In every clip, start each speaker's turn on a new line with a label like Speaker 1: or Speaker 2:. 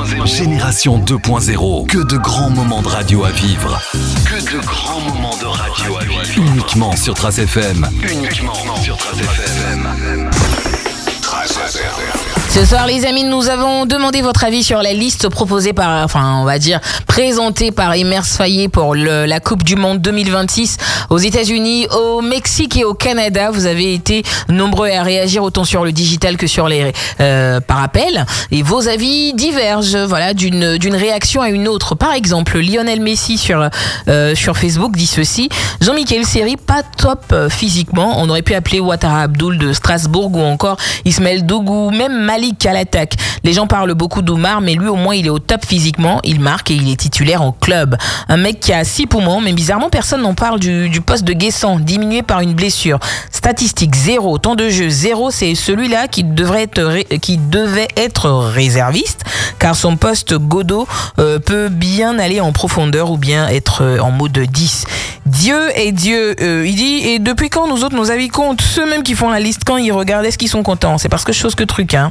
Speaker 1: Génération 2.0. Que de grands moments de radio à vivre. Que de grands moments de radio à vivre. Uniquement sur Trace FM. Uniquement sur Trace FM. Trace FM.
Speaker 2: Ce soir, les amis, nous avons demandé votre avis sur la liste proposée présentée par Emers Faye pour la Coupe du Monde 2026 aux États-Unis, au Mexique et au Canada. Vous avez été nombreux à réagir autant sur le digital que sur les par appel. Et vos avis divergent, d'une réaction à une autre. Par exemple, Lionel Messi sur Facebook dit ceci: Jean-Michel Seri, pas top physiquement. On aurait pu appeler Ouattara Abdoul de Strasbourg ou encore Ismaël Dougou, même Malik à l'attaque. Les gens parlent beaucoup d'Oumar, mais lui au moins il est au top physiquement, il marque et il est titulaire en club. Un mec qui a 6 poumons, mais bizarrement personne n'en parle du poste de Guessant, diminué par une blessure. Statistique 0, temps de jeu 0, c'est celui-là qui devait être réserviste, car son poste Godot peut bien aller en profondeur ou bien être en mode 10. Dieu est Dieu, il dit, et depuis quand nous autres nos avis comptent? Ceux mêmes qui font la liste, quand ils regardent, est-ce qu'ils sont contents? C'est parce que chose que truc, hein.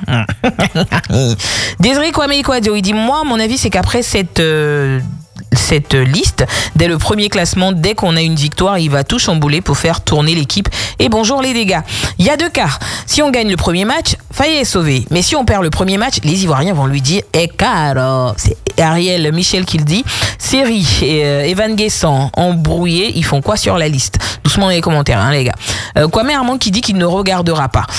Speaker 2: Désiré Kwame Ikwadio, il dit, moi mon avis c'est qu'après cette liste, dès le premier classement, dès qu'on a une victoire, il va tout chambouler pour faire tourner l'équipe. Et bonjour les dégâts. Il y a 2 cas. Si on gagne le premier match, Faye est sauvé. Mais si on perd le premier match, les Ivoiriens vont lui dire caro. C'est Ariel Michel qui le dit. Seri et Evan Guessant embrouillés, ils font quoi sur la liste? Doucement dans les commentaires, hein, les gars. Kwame Armand qui dit qu'il ne regardera pas.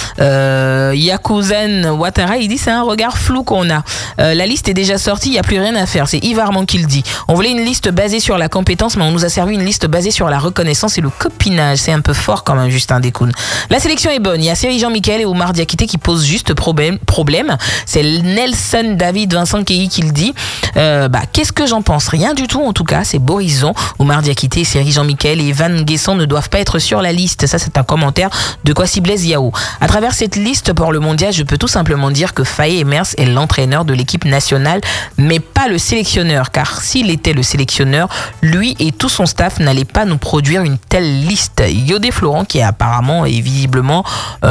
Speaker 2: Yakuzan Ouattara, il dit c'est un regard flou qu'on a. La liste est déjà sortie, il n'y a plus rien à faire. C'est Yves Armand qui le dit. On voulait une liste basée sur la compétence, mais on nous a servi une liste basée sur la reconnaissance et le copinage. C'est un peu fort quand même, Justin Dekoun. La sélection est bonne. Il y a Seri Jean-Michel et Oumar Diakité qui posent juste problème. C'est Nelson David Vincent Kei qui le dit. Qu'est-ce que j'en pense? Rien du tout en tout cas. C'est Borizon, Oumar Diakité, Seri Jean-Michel et Van Guessant ne doivent pas être sur la liste. Ça, c'est un commentaire de Kwasi Blaise Yao. À travers cette liste pour le mondial, je peux tout simplement dire que Faye Emers est l'entraîneur de l'équipe nationale, mais pas le sélectionneur, car s'il était le sélectionneur, lui et tout son staff n'allaient pas nous produire une telle liste. Yodé Florent qui est apparemment et visiblement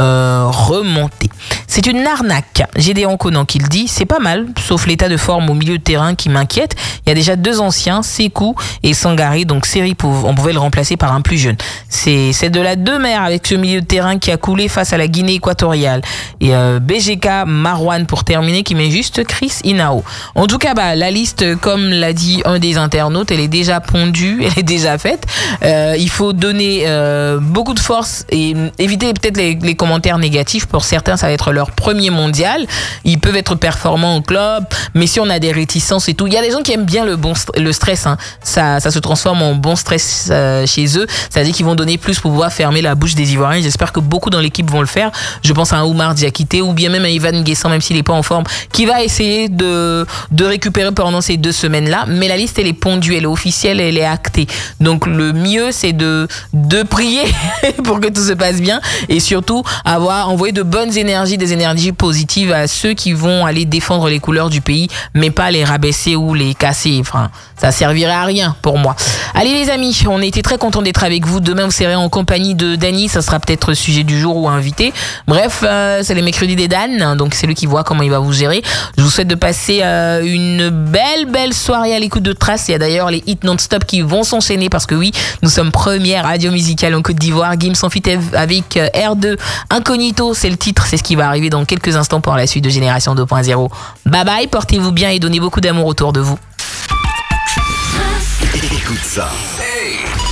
Speaker 2: remonté. C'est une arnaque. Gédéon Conan qui le dit, c'est pas mal, sauf l'état de forme au milieu de terrain qui m'inquiète. Il y a déjà 2 anciens, Sekou et Sangaré, donc Seri, on pouvait le remplacer par un plus jeune. C'est de la demeure avec ce milieu de terrain qui a coulé face à la Guinée équatoriale. Et BGK Marwan pour terminer qui met juste Chris Inao. En tout cas, la liste, comme l'a dit un des internautes, elle est déjà pondue, elle est déjà faite. Il faut donner beaucoup de force et éviter peut-être les commentaires négatifs. Pour certains, ça va être leur premier mondial. Ils peuvent être performants au club, mais si on a des réticences et tout, il y a des gens qui aiment bien le stress, hein. Ça se transforme en bon stress chez eux. C'est-à-dire qu'ils vont donner plus pour pouvoir fermer la bouche des Ivoiriens. J'espère que beaucoup dans l'équipe vont le faire. Je pense à un Oumar Diakité ou bien même à Evan Guessant, même s'il n'est pas en forme, qui va essayer de récupérer pendant ces 2 semaines-là. Mais la liste, elle est pondue, elle est officielle, elle est actée. Donc le mieux, c'est de prier pour que tout se passe bien et surtout envoyer de bonnes énergies, des énergies positives à ceux qui vont aller défendre les couleurs du pays, mais pas les rabaisser ou les casser. Enfin, ça servirait à rien pour moi. Allez les amis, on a été très contents d'être avec vous. Demain, vous serez en compagnie de Dany. Ça sera peut-être sujet du jour ou invité. Bref, c'est les mercredis des Dan. Donc, c'est lui qui voit comment il va vous gérer. Je vous souhaite de passer une belle soirée à l'écoute de Trace. Il y a d'ailleurs les hits non-stop qui vont s'enchaîner parce que oui, nous sommes première radio musicale en Côte d'Ivoire. Gims en fit avec R2. Incognito, c'est le titre. C'est ce qui va arriver dans quelques instants pour la suite de Génération 2.0. Bye bye, portez-vous bien et donnez beaucoup d'amour autour de vous.
Speaker 1: Écoute ça.